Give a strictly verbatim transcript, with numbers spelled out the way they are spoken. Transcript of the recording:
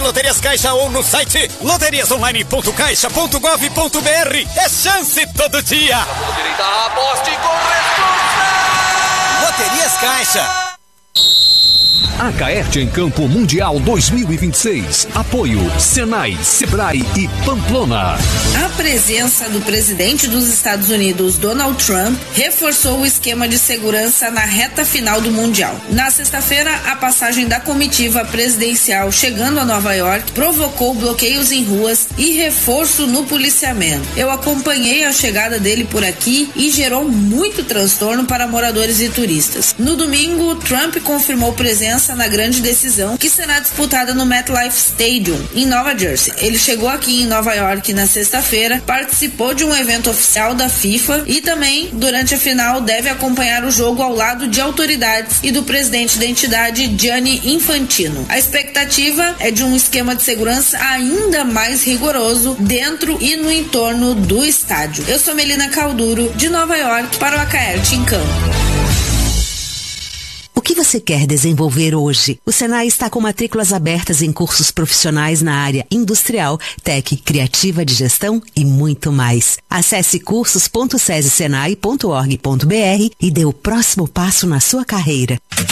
Loterias Caixa ou no site loterias online ponto caixa ponto gov ponto br. É chance todo dia. Direita, aposte com responsa. Loterias Caixa. A Caert em Campo Mundial dois mil e vinte e seis. Apoio Senai, Sebrae e Pamplona. A presença do presidente dos Estados Unidos, Donald Trump, reforçou o esquema de segurança na reta final do Mundial. Na sexta-feira, a passagem da comitiva presidencial chegando a Nova York provocou bloqueios em ruas e reforço no policiamento. Eu acompanhei a chegada dele por aqui e gerou muito transtorno para moradores e turistas. No domingo, Trump confirmou presença na grande decisão que será disputada no MetLife Stadium, em Nova Jersey. Ele chegou aqui em Nova York na sexta-feira, participou de um evento oficial da FIFA e também, durante a final, deve acompanhar o jogo ao lado de autoridades e do presidente da entidade, Gianni Infantino. A expectativa é de um esquema de segurança ainda mais rigoroso dentro e no entorno do estádio. Eu sou Melina Calduro, de Nova York, para o A Caert em Campo. O que você quer desenvolver hoje? O Senai está com matrículas abertas em cursos profissionais na área industrial, tech, criativa de gestão e muito mais. Acesse cursos ponto sesi senai ponto org ponto br e dê o próximo passo na sua carreira.